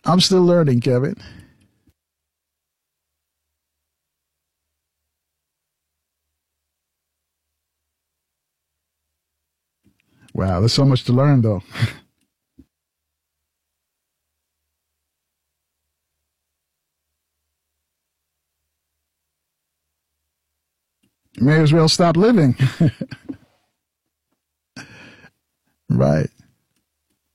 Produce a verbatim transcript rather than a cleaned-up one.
I'm still learning, Kevin. Wow, there's so much to learn, though. May as well stop living. Right.